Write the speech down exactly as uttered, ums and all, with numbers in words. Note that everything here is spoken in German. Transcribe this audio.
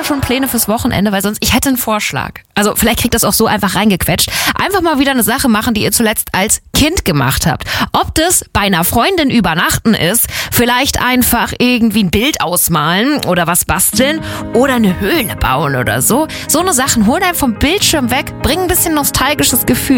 schon Pläne fürs Wochenende? Weil sonst, ich hätte einen Vorschlag. Also vielleicht kriegt das auch so einfach reingequetscht. Einfach mal wieder eine Sache machen, die ihr zuletzt als Kind gemacht habt. Ob das bei einer Freundin übernachten ist, vielleicht einfach irgendwie ein Bild ausmalen oder was basteln oder eine Höhle bauen oder so. So eine Sachen, hol einen vom Bildschirm weg, bring ein bisschen nostalgisches Gefühl.